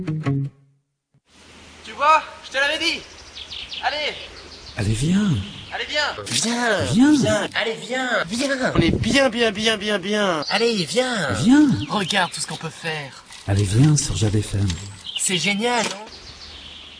Tu vois, je te l'avais dit. Allez. Allez, viens. Allez, viens. Viens. Viens. Allez, viens. Viens. On est bien. Allez, viens. Viens. Regarde tout ce qu'on peut faire. Allez, viens sur Jade FM. C'est génial, non?